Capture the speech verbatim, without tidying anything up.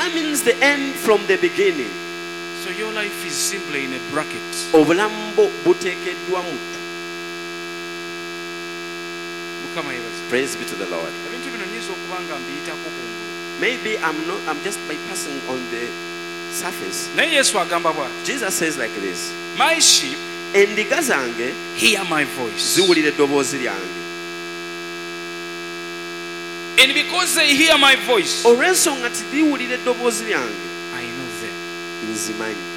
That means the end from the beginning. So your life is simply in a bracket. Obulamu buteekeddwa mu. Praise be to the Lord. Maybe I'm not. I'm just bypassing on the surface. Jesus says like this. My sheep Endiga zange hear my voice. ziwulira eddoboozi lyange. And because they hear my voice, olw'ensonga nti biwulira eddoboozi lyange, I know them. nzimanyi.